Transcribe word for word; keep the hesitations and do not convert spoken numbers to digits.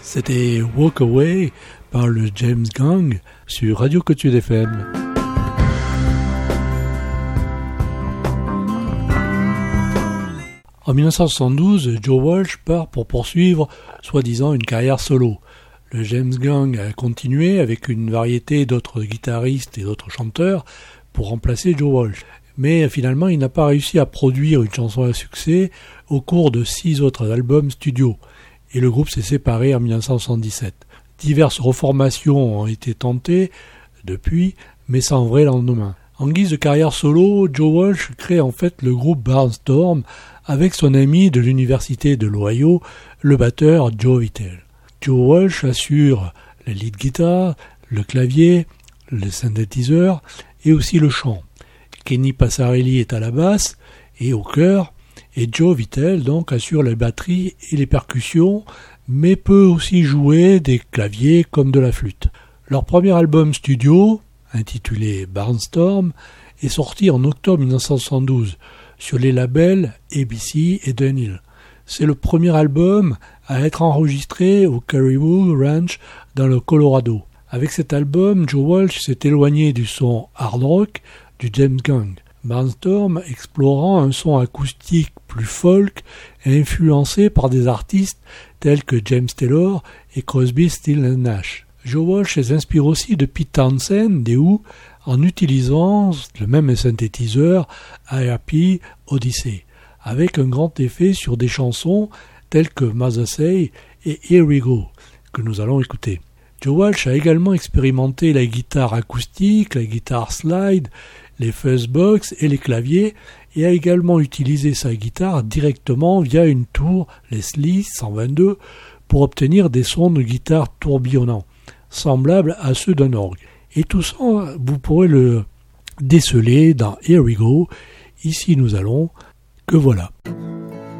C'était Walk Away par le James Gang sur Radio Côte-Sud F M. En dix-neuf cent soixante-douze, Joe Walsh part pour poursuivre, soi-disant, une carrière solo. Le James Gang a continué avec une variété d'autres guitaristes et d'autres chanteurs pour remplacer Joe Walsh. Mais finalement, il n'a pas réussi à produire une chanson à succès au cours de six autres albums studio. Et le groupe s'est séparé en dix-neuf cent soixante-dix-sept. Diverses reformations ont été tentées depuis, mais sans vrai lendemain. En guise de carrière solo, Joe Walsh crée en fait le groupe Barnstorm avec son ami de l'université de l'Ohio, le batteur Joe Vitale. Joe Walsh assure la lead guitar, le clavier, le synthétiseur et aussi le chant. Kenny Passarelli est à la basse et au chœur, et Joe Vitale donc assure la batterie et les percussions, mais peut aussi jouer des claviers comme de la flûte. Leur premier album studio, intitulé Barnstorm, est sorti en octobre dix-neuf cent soixante-douze sur les labels A B C et Dunhill. C'est le premier album à être enregistré au Caribou Ranch dans le Colorado. Avec cet album, Joe Walsh s'est éloigné du son hard rock du James Gang. Barnstorm explorant un son acoustique plus folk et influencé par des artistes tels que James Taylor et Crosby, Stills and Nash. Joe Walsh s'inspire aussi de Pete Townshend des Who en utilisant le même synthétiseur I R P Odyssey, avec un grand effet sur des chansons telles que Mother Say et Here We Go, que nous allons écouter. Joe Walsh a également expérimenté la guitare acoustique, la guitare slide, les fuzzbox et les claviers, et a également utilisé sa guitare directement via une tour Leslie cent vingt-deux pour obtenir des sons de guitare tourbillonnants, semblables à ceux d'un orgue. Et tout ça, vous pourrez le déceler dans Here We Go. Ici nous allons, que voilà.